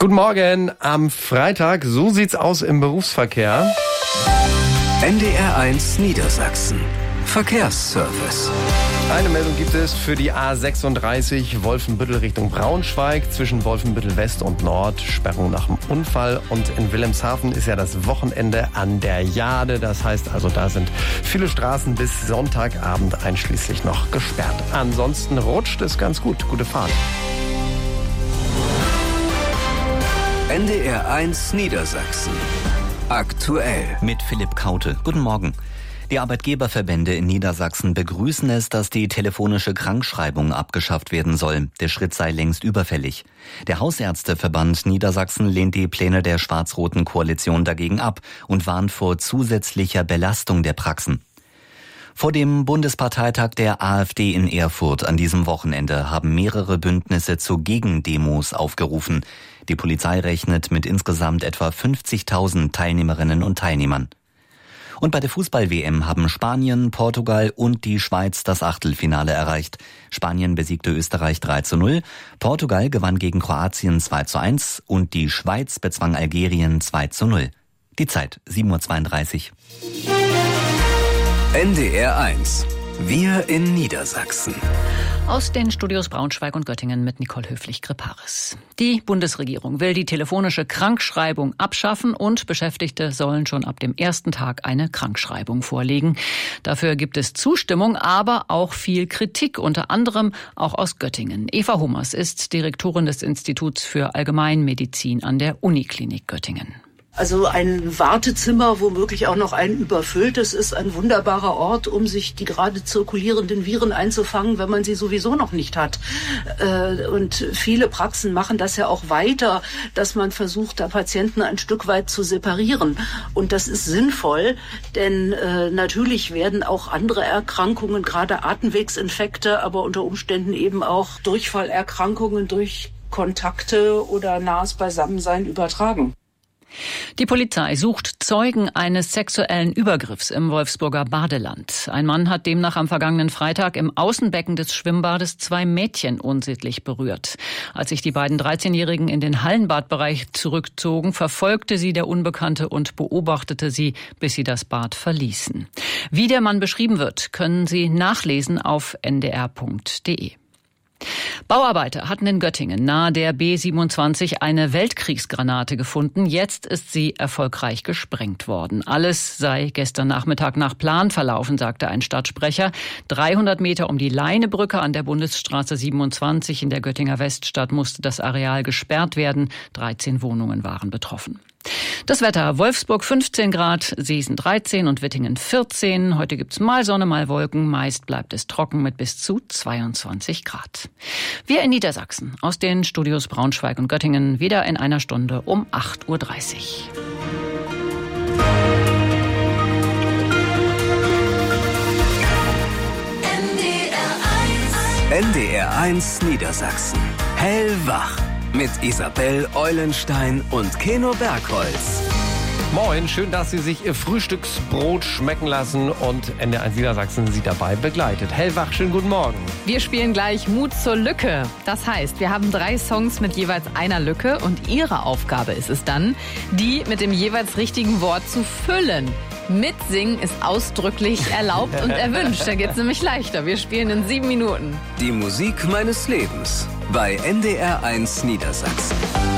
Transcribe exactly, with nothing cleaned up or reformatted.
Guten Morgen am Freitag. So sieht's aus im Berufsverkehr. N D R eins Niedersachsen. Verkehrsservice. Eine Meldung gibt es für die A sechsunddreißig Wolfenbüttel Richtung Braunschweig. Zwischen Wolfenbüttel West und Nord Sperrung nach dem Unfall. Und in Wilhelmshaven ist ja das Wochenende an der Jade. Das heißt also, da sind viele Straßen bis Sonntagabend einschließlich noch gesperrt. Ansonsten rutscht es ganz gut. Gute Fahrt. N D R eins Niedersachsen. Aktuell. Mit Philipp Kaute. Guten Morgen. Die Arbeitgeberverbände in Niedersachsen begrüßen es, dass die telefonische Krankschreibung abgeschafft werden soll. Der Schritt sei längst überfällig. Der Hausärzteverband Niedersachsen lehnt die Pläne der schwarz-roten Koalition dagegen ab und warnt vor zusätzlicher Belastung der Praxen. Vor dem Bundesparteitag der AfD in Erfurt an diesem Wochenende haben mehrere Bündnisse zu Gegendemos aufgerufen. Die Polizei rechnet mit insgesamt etwa fünfzigtausend Teilnehmerinnen und Teilnehmern. Und bei der Fußball-W M haben Spanien, Portugal und die Schweiz das Achtelfinale erreicht. Spanien besiegte Österreich drei zu null, Portugal gewann gegen Kroatien zwei zu eins und die Schweiz bezwang Algerien zwei zu null. Die Zeit sieben Uhr zweiunddreißig. N D R eins. Wir in Niedersachsen. Aus den Studios Braunschweig und Göttingen mit Nicole Höflich-Kreparis. Die Bundesregierung will die telefonische Krankschreibung abschaffen und Beschäftigte sollen schon ab dem ersten Tag eine Krankschreibung vorlegen. Dafür gibt es Zustimmung, aber auch viel Kritik, unter anderem auch aus Göttingen. Eva Hummers ist Direktorin des Instituts für Allgemeinmedizin an der Uniklinik Göttingen. Also ein Wartezimmer, womöglich auch noch ein überfülltes, ist ein wunderbarer Ort, um sich die gerade zirkulierenden Viren einzufangen, wenn man sie sowieso noch nicht hat. Und viele Praxen machen das ja auch weiter, dass man versucht, da Patienten ein Stück weit zu separieren. Und das ist sinnvoll, denn natürlich werden auch andere Erkrankungen, gerade Atemwegsinfekte, aber unter Umständen eben auch Durchfallerkrankungen durch Kontakte oder nahes Beisammensein übertragen. Die Polizei sucht Zeugen eines sexuellen Übergriffs im Wolfsburger Badeland. Ein Mann hat demnach am vergangenen Freitag im Außenbecken des Schwimmbades zwei Mädchen unsittlich berührt. Als sich die beiden dreizehnjährigen in den Hallenbadbereich zurückzogen, verfolgte sie der Unbekannte und beobachtete sie, bis sie das Bad verließen. Wie der Mann beschrieben wird, können Sie nachlesen auf n d r punkt d e. Bauarbeiter hatten in Göttingen nahe der B siebenundzwanzig eine Weltkriegsgranate gefunden. Jetzt ist sie erfolgreich gesprengt worden. Alles sei gestern Nachmittag nach Plan verlaufen, sagte ein Stadtsprecher. dreihundert Meter um die Leinebrücke an der Bundesstraße siebenundzwanzig in der Göttinger Weststadt musste das Areal gesperrt werden. dreizehn Wohnungen waren betroffen. Das Wetter: Wolfsburg fünfzehn Grad, Seesen dreizehn und Wittingen vierzehn. Heute gibt's mal Sonne, mal Wolken. Meist bleibt es trocken mit bis zu zweiundzwanzig Grad. Wir in Niedersachsen aus den Studios Braunschweig und Göttingen wieder in einer Stunde um acht Uhr dreißig. N D R eins Niedersachsen. Hellwach. Mit Isabel Eulenstein und Keno Bergholz. Moin, schön, dass Sie sich Ihr Frühstücksbrot schmecken lassen und N D R eins Niedersachsen Sie dabei begleitet. Hellwach, schönen guten Morgen. Wir spielen gleich Mut zur Lücke. Das heißt, wir haben drei Songs mit jeweils einer Lücke und Ihre Aufgabe ist es dann, die mit dem jeweils richtigen Wort zu füllen. Mitsingen ist ausdrücklich erlaubt und erwünscht. Da geht's nämlich leichter. Wir spielen in sieben Minuten. Die Musik meines Lebens bei N D R eins Niedersachsen.